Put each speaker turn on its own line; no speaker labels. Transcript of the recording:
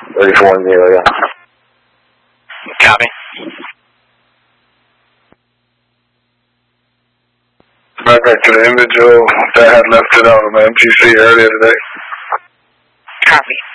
34 in the area.
Copy.
Back to the individual that had left it out of the MTC earlier today.
Copy.